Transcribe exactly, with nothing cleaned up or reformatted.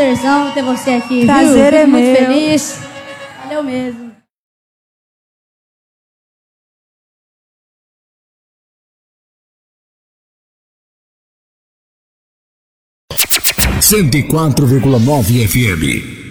prazerzão ter você aqui, Prazer viu? é Fico muito meu. feliz. Valeu mesmo. cento e quatro vírgula nove F M.